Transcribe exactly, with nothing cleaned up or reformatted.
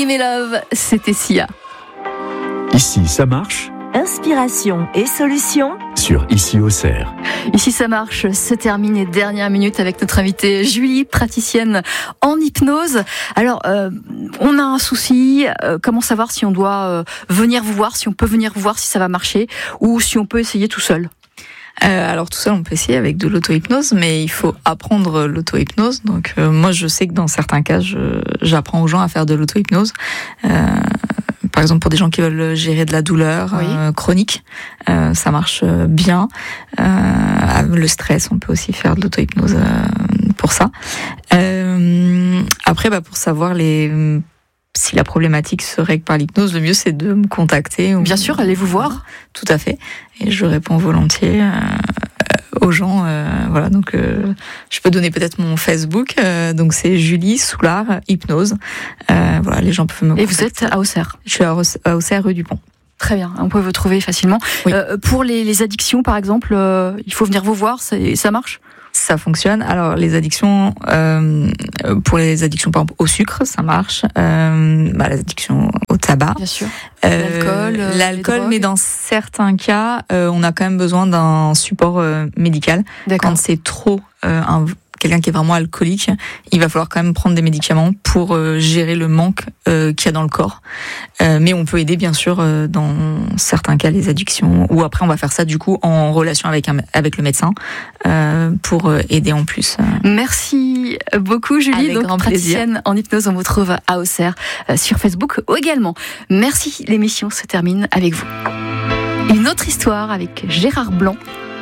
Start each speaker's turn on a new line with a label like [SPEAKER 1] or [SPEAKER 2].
[SPEAKER 1] Dream et Love, c'était Sia.
[SPEAKER 2] Ici, ça marche.
[SPEAKER 3] Inspiration et solutions
[SPEAKER 2] Sur Ici Auxerre.
[SPEAKER 1] Ici ça marche, se termine les dernières minutes avec notre invitée Julie, praticienne en hypnose. Alors, euh, on a un souci, euh, comment savoir si on doit euh, venir vous voir, si on peut venir vous voir, si ça va marcher, ou si on peut essayer tout seul?
[SPEAKER 4] Euh, alors tout seul on peut essayer avec de l'auto-hypnose, mais il faut apprendre l'auto-hypnose. Donc euh, moi je sais que dans certains cas je, j'apprends aux gens à faire de l'auto-hypnose. Euh, par exemple pour des gens qui veulent gérer de la douleur oui. euh, chronique, euh, ça marche bien. Euh, le stress, on peut aussi faire de l'auto-hypnose euh, pour ça. Euh, après bah, pour savoir les... si la problématique se règle par l'hypnose, le mieux c'est de me contacter.
[SPEAKER 1] Bien sûr, allez vous voir.
[SPEAKER 4] Tout à fait. Et je réponds volontiers euh, aux gens. Euh, voilà, donc euh, je peux donner peut-être mon Facebook. Euh, donc c'est Julie Soulard Hypnose. Euh, voilà, les gens peuvent me
[SPEAKER 1] contacter.
[SPEAKER 4] Et
[SPEAKER 1] vous êtes à Auxerre?
[SPEAKER 4] Je suis à Auxerre, rue du Pont.
[SPEAKER 1] Très bien, on peut vous trouver facilement. Oui. Euh, pour les, les addictions, par exemple, euh, il faut venir vous voir, ça, ça marche?
[SPEAKER 4] Ça fonctionne. Alors les addictions, euh, pour les addictions par exemple au sucre, ça marche. Euh, bah, les addictions au tabac,
[SPEAKER 1] bien sûr.
[SPEAKER 4] Euh,
[SPEAKER 1] l'alcool, euh,
[SPEAKER 4] l'alcool, mais dans certains cas, euh, on a quand même besoin d'un support euh, médical.
[SPEAKER 1] D'accord.
[SPEAKER 4] Quand c'est trop euh, un quelqu'un qui est vraiment alcoolique, il va falloir quand même prendre des médicaments pour euh, gérer le manque euh, qu'il y a dans le corps. Euh, mais on peut aider bien sûr euh, dans certains cas les addictions. Ou après on va faire ça du coup en relation avec un, avec le médecin euh, pour euh, aider en plus.
[SPEAKER 1] Merci beaucoup Julie.
[SPEAKER 4] Avec
[SPEAKER 1] donc
[SPEAKER 4] grand
[SPEAKER 1] praticienne
[SPEAKER 4] plaisir.
[SPEAKER 1] en hypnose, on vous trouve à Auxerre euh, sur Facebook également. Merci. L'émission se termine avec vous. Une autre histoire avec Gérard Blanc.